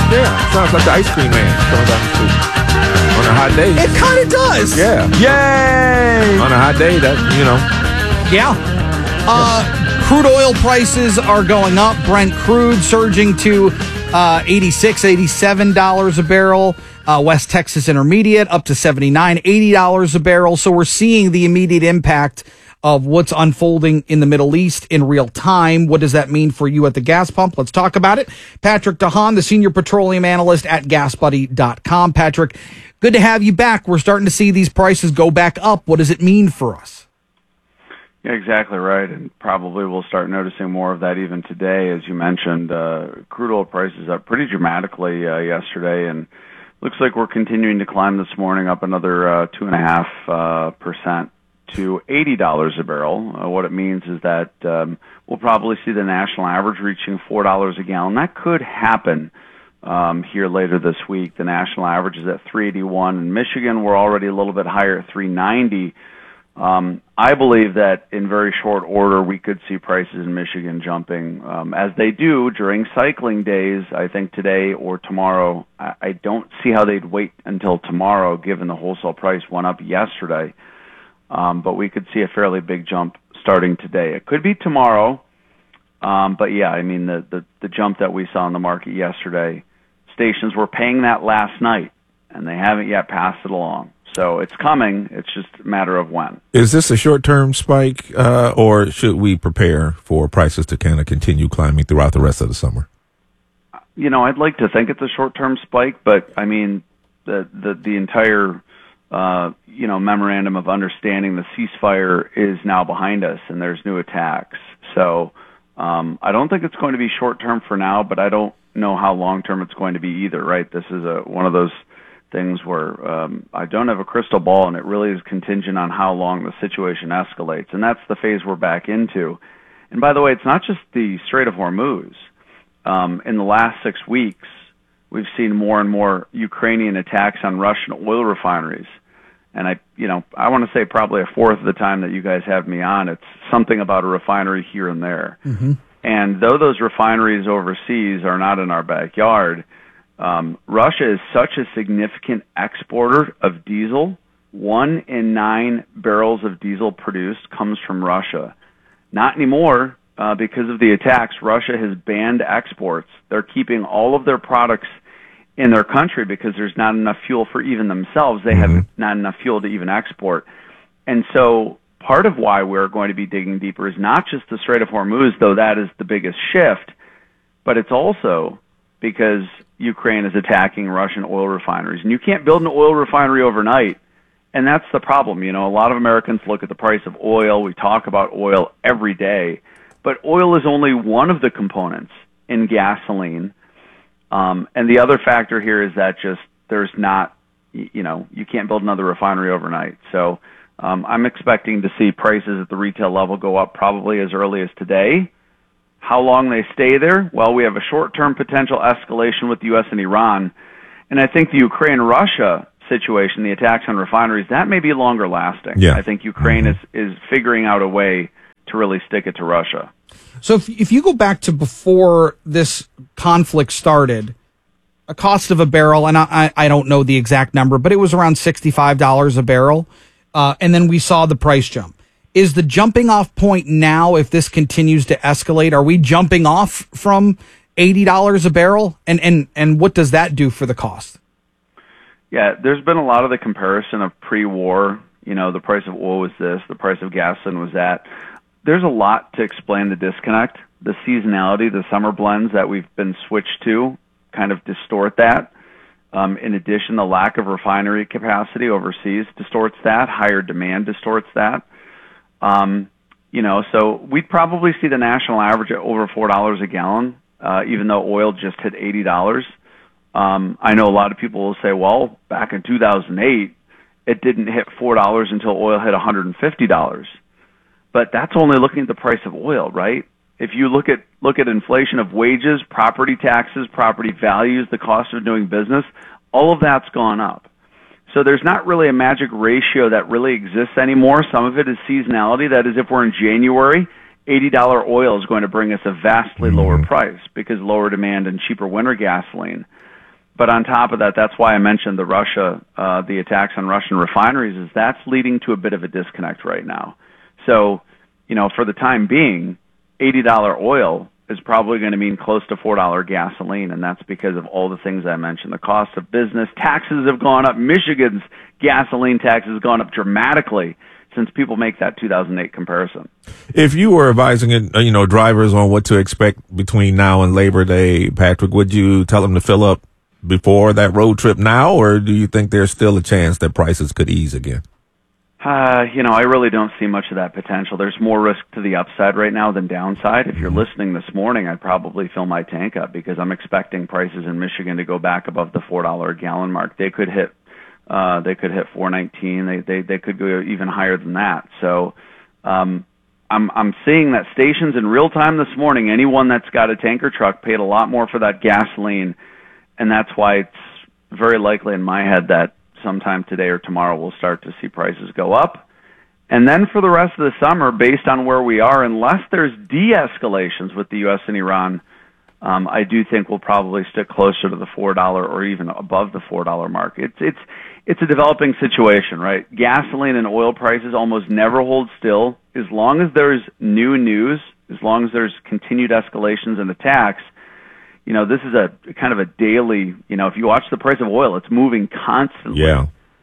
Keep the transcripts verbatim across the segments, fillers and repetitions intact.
Yeah, sounds like the ice cream man coming down the street on a hot day. It kind of does. Yeah. Yay! On a hot day, that, you know. Yeah. Uh, crude oil prices are going up. Brent crude surging to uh, eighty-six dollars, eighty-seven dollars a barrel. Uh, West Texas Intermediate up to seventy-nine dollars, eighty dollars a barrel. So we're seeing the immediate impact of what's unfolding in the Middle East in real time. What does that mean for you at the gas pump? Let's talk about it. Patrick DeHaan, the senior petroleum analyst at gas buddy dot com. Patrick, good to have you back. We're starting to see these prices go back up. What does it mean for us? Yeah, exactly right. And probably we'll start noticing more of that even today. As you mentioned, uh, crude oil prices up pretty dramatically uh, yesterday, and looks like we're continuing to climb this morning, up another uh, two and a half uh, percent to eighty dollars a barrel. Uh, what it means is that um, we'll probably see the national average reaching four dollars a gallon. That could happen um, here later this week. The national average is at three eighty-one. In Michigan, we're already a little bit higher at three ninety. Um, I believe that in very short order, we could see prices in Michigan jumping, um, as they do during cycling days. I think today or tomorrow. I, I don't see how they'd wait until tomorrow, given the wholesale price went up yesterday. Um, but we could see a fairly big jump starting today. It could be tomorrow, um, but yeah, I mean, the, the, the jump that we saw in the market yesterday, stations were paying that last night, and they haven't yet passed it along. So it's coming. It's just a matter of when. Is this a short-term spike, uh, or should we prepare for prices to kind of continue climbing throughout the rest of the summer? You know, I'd like to think it's a short-term spike, but, I mean, the the, the entire... Uh, you know, memorandum of understanding, the ceasefire is now behind us, and there's new attacks. So um, I don't think it's going to be short-term for now, but I don't know how long-term it's going to be either, right? This is a, one of those things where um, I don't have a crystal ball, and it really is contingent on how long the situation escalates, and that's the phase we're back into. And by the way, it's not just the Strait of Hormuz. Um, in the last six weeks, we've seen more and more Ukrainian attacks on Russian oil refineries. And I, you know, I want to say probably a fourth of the time that you guys have me on, it's something about a refinery here and there. Mm-hmm. And though those refineries overseas are not in our backyard, um, Russia is such a significant exporter of diesel. One in nine barrels of diesel produced comes from Russia. Not anymore. Uh, because of the attacks, Russia has banned exports. They're keeping all of their products in their country because there's not enough fuel for even themselves. They mm-hmm. have not enough fuel to even export. And so part of why we're going to be digging deeper is not just the Strait of Hormuz, though that is the biggest shift, but it's also because Ukraine is attacking Russian oil refineries. And you can't build an oil refinery overnight. And that's the problem. You know, a lot of Americans look at the price of oil. We talk about oil every day. But oil is only one of the components in gasoline. Um, and the other factor here is that just there's not, you know, you can't build another refinery overnight. So um, I'm expecting to see prices at the retail level go up probably as early as today. How long they stay there? Well, we have a short-term potential escalation with the U S and Iran. And I think the Ukraine-Russia situation, the attacks on refineries, that may be longer lasting. Yeah. I think Ukraine mm-hmm. is, is figuring out a way to really stick it to Russia. So if if you go back to before this conflict started, a cost of a barrel, and I, I don't know the exact number, but it was around sixty-five dollars a barrel, uh, and then we saw the price jump. Is the jumping off point now, if this continues to escalate, are we jumping off from eighty dollars a barrel? And, and, and what does that do for the cost? Yeah, there's been a lot of the comparison of pre-war. You know, the price of oil was this, the price of gasoline was that. There's a lot to explain the disconnect. The seasonality, the summer blends that we've been switched to kind of distort that. Um, in addition, the lack of refinery capacity overseas distorts that. Higher demand distorts that. Um, you know, so we'd probably see the national average at over four dollars a gallon, uh, even though oil just hit eighty dollars. Um, I know a lot of people will say, well, back in two thousand eight, it didn't hit four dollars until oil hit one hundred fifty dollars. But that's only looking at the price of oil, right? If you look at look at inflation of wages, property taxes, property values, the cost of doing business, all of that's gone up. So there's not really a magic ratio that really exists anymore. Some of it is seasonality. That is, if we're in January, eighty dollars oil is going to bring us a vastly lower price because lower demand and cheaper winter gasoline. But on top of that, that's why I mentioned the Russia, uh, the attacks on Russian refineries, is that's leading to a bit of a disconnect right now. So, you know, for the time being, eighty dollars oil is probably going to mean close to four dollars gasoline, and that's because of all the things I mentioned. The cost of business, taxes have gone up. Michigan's gasoline tax has gone up dramatically since people make that two thousand eight comparison. If you were advising, you know, drivers on what to expect between now and Labor Day, Patrick, would you tell them to fill up before that road trip now, or do you think there's still a chance that prices could ease again? Uh, you know, I really don't see much of that potential. There's more risk to the upside right now than downside. If you're listening this morning, I'd probably fill my tank up because I'm expecting prices in Michigan to go back above the four dollars a gallon mark. They could hit, uh, they could hit four nineteen. They, they, they could go even higher than that. So, um, I'm, I'm seeing that stations in real time this morning, anyone that's got a tanker truck paid a lot more for that gasoline. And that's why it's very likely in my head that sometime today or tomorrow we'll start to see prices go up. And then for the rest of the summer, based on where we are, unless there's de-escalations with the U S and Iran, um, I do think we'll probably stick closer to the four dollars or even above the four dollars mark. It's, it's, it's a developing situation, right? Gasoline and oil prices almost never hold still. As long as there's new news, as long as there's continued escalations and attacks, you know, this is a kind of a daily, you know, if you watch the price of oil, it's moving constantly. Yeah.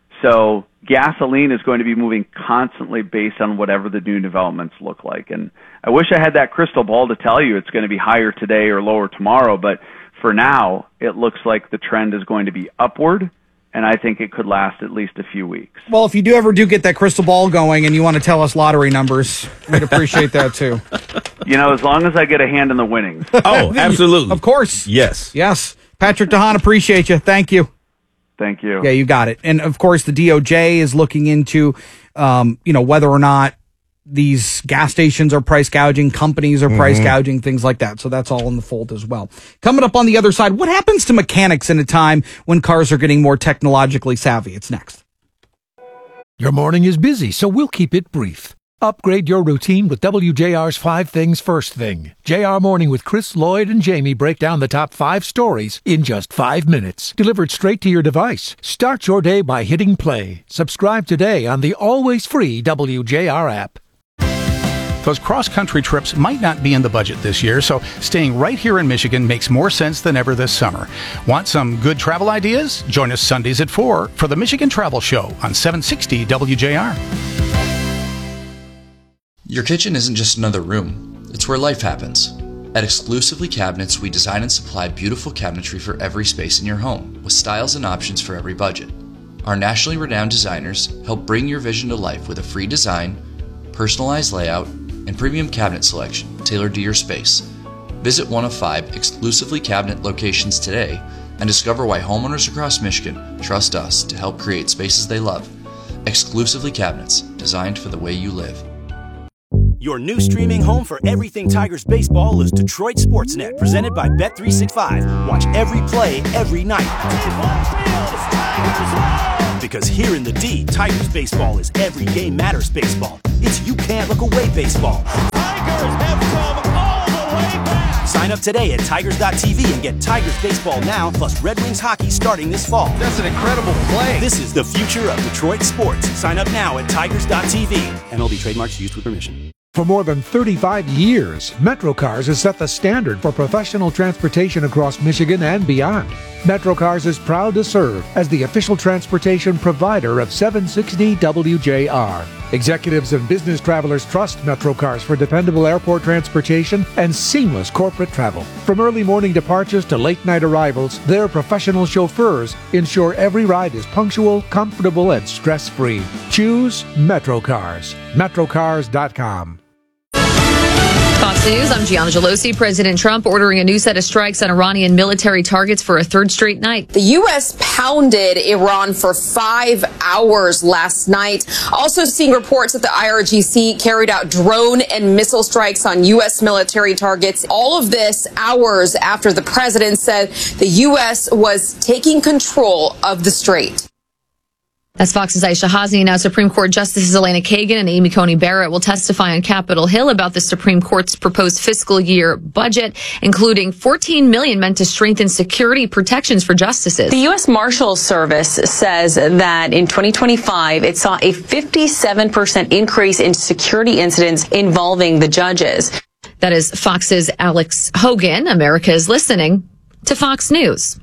So gasoline is going to be moving constantly based on whatever the new developments look like. And I wish I had that crystal ball to tell you it's going to be higher today or lower tomorrow, but for now, it looks like the trend is going to be upward, and I think it could last at least a few weeks. Well, if you do ever do get that crystal ball going and you want to tell us lottery numbers, we'd appreciate that too. You know, as long as I get a hand in the winnings. Oh, absolutely. Of course. Yes. Yes. Patrick DeHaan, appreciate you. Thank you. Thank you. Yeah, you got it. And of course, the D O J is looking into, um, you know, whether or not these gas stations are price gouging, companies are price mm-hmm. gouging, things like that. So that's all in the fold as well. Coming up on the other side, what happens to mechanics in a time when cars are getting more technologically savvy? It's next. Your morning is busy, so we'll keep it brief. Upgrade your routine with W J R's Five Things First Thing. J R Morning with Chris, Lloyd, and Jamie break down the top five stories in just five minutes. Delivered straight to your device. Start your day by hitting play. Subscribe today on the always free W J R app. Those cross-country trips might not be in the budget this year, so staying right here in Michigan makes more sense than ever this summer. Want some good travel ideas? Join us Sundays at four for the Michigan Travel Show on seven sixty W J R. Your kitchen isn't just another room. It's where life happens. At Exclusively Cabinets, we design and supply beautiful cabinetry for every space in your home, with styles and options for every budget. Our nationally renowned designers help bring your vision to life with a free design, personalized layout, and premium cabinet selection tailored to your space. Visit one of five Exclusively Cabinet locations today and discover why homeowners across Michigan trust us to help create spaces they love. Exclusively Cabinets, designed for the way you live. Your new streaming home for everything Tigers baseball is Detroit Sportsnet, presented by Bet three sixty-five. Watch every play, every night. Because here in the D, Tigers baseball is every game matters baseball. It's you can't look away baseball. Tigers have come all the way back. Sign up today at Tigers dot T V and get Tigers baseball now, plus Red Wings hockey starting this fall. That's an incredible play. This is the future of Detroit sports. Sign up now at Tigers dot T V. M L B trademarks used with permission. For more than thirty-five years, MetroCars has set the standard for professional transportation across Michigan and beyond. MetroCars is proud to serve as the official transportation provider of seven sixty W J R. Executives and business travelers trust MetroCars for dependable airport transportation and seamless corporate travel. From early morning departures to late night arrivals, their professional chauffeurs ensure every ride is punctual, comfortable, and stress-free. Choose MetroCars. Metrocars dot com. Fox News, I'm Gianna Gelosi. President Trump ordering a new set of strikes on Iranian military targets for a third straight night. The U S pounded Iran for five hours last night. Also seeing reports that the I R G C carried out drone and missile strikes on U S military targets. All of this hours after the president said the U S was taking control of the strait. That's Fox's Aisha Hazni. Now, Supreme Court Justices Elena Kagan and Amy Coney Barrett will testify on Capitol Hill about the Supreme Court's proposed fiscal year budget, including fourteen million dollars meant to strengthen security protections for justices. The U S Marshals Service says that in twenty twenty-five, it saw a fifty-seven percent increase in security incidents involving the judges. That is Fox's Alex Hogan. America is listening to Fox News.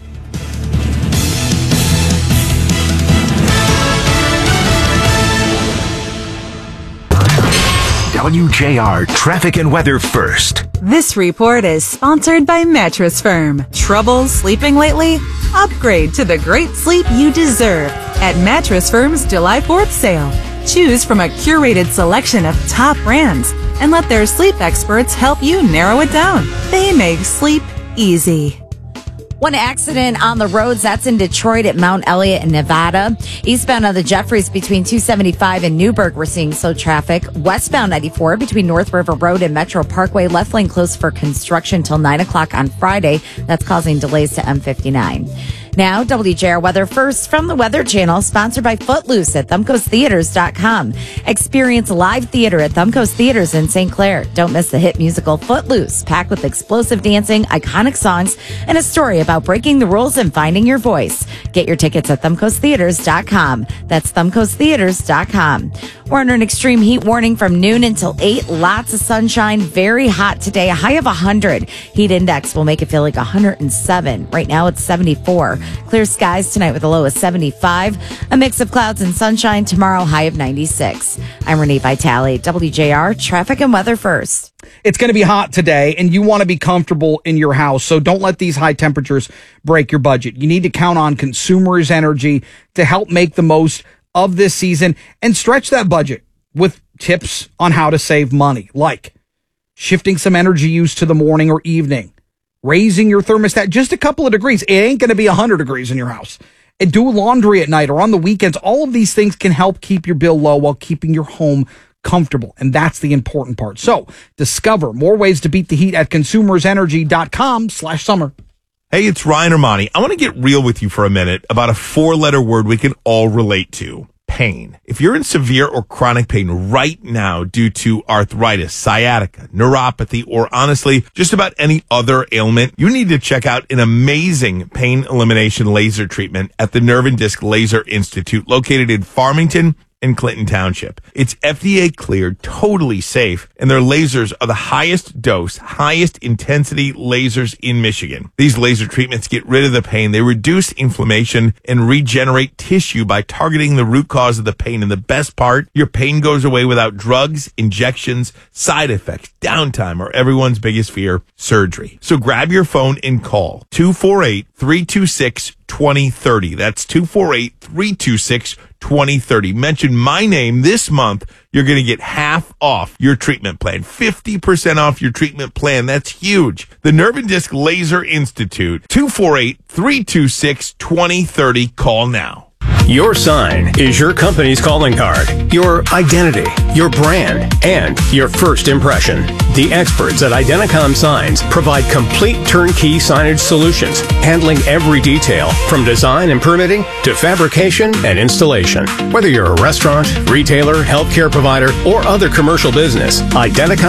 W J R Traffic and Weather First. This report is sponsored by Mattress Firm. Trouble sleeping lately? Upgrade to the great sleep you deserve at Mattress Firm's July fourth sale. Choose from a curated selection of top brands and let their sleep experts help you narrow it down. They make sleep easy. One accident on the roads. That's in Detroit at Mount Elliott in Nevada. Eastbound on the Jeffries between two seventy-five and Newburgh, we're seeing slow traffic. Westbound ninety-four between North River Road and Metro Parkway. Left lane closed for construction till nine o'clock on Friday. That's causing delays to M fifty-nine. Now, W J R Weather First from the Weather Channel, sponsored by Footloose at Thumbcoast Theaters dot com. Experience live theater at Thumbcoast Theaters in Saint Clair. Don't miss the hit musical Footloose, packed with explosive dancing, iconic songs, and a story about breaking the rules and finding your voice. Get your tickets at Thumbcoast Theaters dot com. That's Thumbcoast Theaters dot com. We're under an extreme heat warning from noon until eight. Lots of sunshine. Very hot today. A high of one hundred. Heat index will make it feel like one hundred seven. Right now it's seventy-four. Clear skies tonight with a low of seventy-five. A mix of clouds and sunshine tomorrow, high of ninety-six. I'm Renee Vitale, W J R Traffic and Weather First. It's going to be hot today, and you want to be comfortable in your house, so don't let these high temperatures break your budget. You need to count on Consumers Energy to help make the most of this season and stretch that budget with tips on how to save money, like shifting some energy use to the morning or evening, raising your thermostat just a couple of degrees. It ain't going to be one hundred degrees in your house. And do laundry at night or on the weekends. All of these things can help keep your bill low while keeping your home comfortable. And that's the important part. So discover more ways to beat the heat at consumers energy dot com slash summer. Hey, it's Ryan Armani. I want to get real with you for a minute about a four-letter word we can all relate to. Pain. If you're in severe or chronic pain right now due to arthritis, sciatica, neuropathy, or honestly, just about any other ailment, you need to check out an amazing pain elimination laser treatment at the Nerve and Disc Laser Institute located in Farmington in Clinton Township. It's F D A cleared, totally safe, and their lasers are the highest dose, highest intensity lasers in Michigan. These laser treatments get rid of the pain. They reduce inflammation and regenerate tissue by targeting the root cause of the pain. And the best part, your pain goes away without drugs, injections, side effects, downtime, or everyone's biggest fear, surgery. So grab your phone and call two four eight, three two six, two zero three zero. That's two four eight, three two six, two zero three zero. twenty thirty. Mention my name this month. You're going to get half off your treatment plan. fifty percent off your treatment plan. That's huge. The Nerve and Disc Laser Institute. two four eight, three two six, two zero three zero. Call now. Your sign is your company's calling card, your identity, your brand, and your first impression. The experts at Identicom Signs provide complete turnkey signage solutions, handling every detail from design and permitting to fabrication and installation. Whether you're a restaurant, retailer, healthcare provider, or other commercial business, Identicom